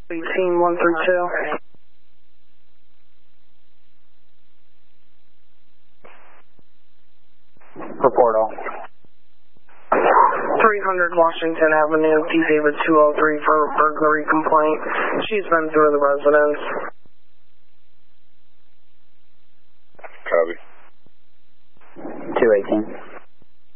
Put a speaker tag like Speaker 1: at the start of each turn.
Speaker 1: 132.
Speaker 2: Report all.
Speaker 1: 300 Washington Avenue, D. David 203 for a burglary complaint. She's been through the residence.
Speaker 3: Copy.
Speaker 2: 218.